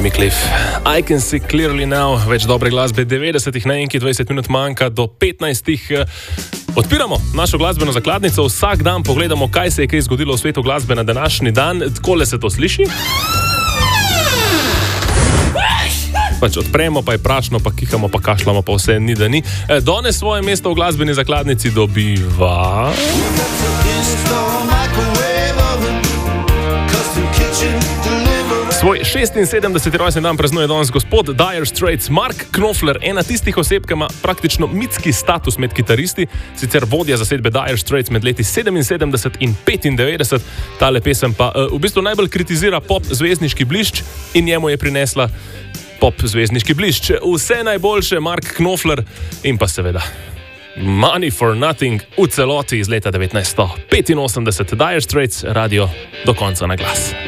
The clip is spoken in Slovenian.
Jimmy Cliff. I can see clearly now, več dobre glasbe 90-ih, na enki 20 minut manjka do 15-ih. Odpiramo našo glasbeno zakladnico, vsak dan pogledamo, kaj se je kaj zgodilo v svetu glasbe na današnji dan. Takole se to sliši. Pač odpremo, pa je prašno, pa kihamo, pa kašljamo, pa vse ni da ni. Danes svoje mesto v glasbeni zakladnici dobiva... Svoj 76. rojstni dan praznuje danes gospod Dire Straits Mark Knopfler, ena tistih oseb, ki ima praktično mitski status med kitaristi, sicer vodja zasedbe Dire Straits med leti 77 in 95. Tale pesem pa v bistvu najbolj kritizira pop zvezdniški blišč in njemu je prinesla pop zvezdniški blišč. Vse najboljše, Mark Knopfler, in pa seveda Money for Nothing v celoti iz leta 1985. Dire Straits, radio do konca na glas.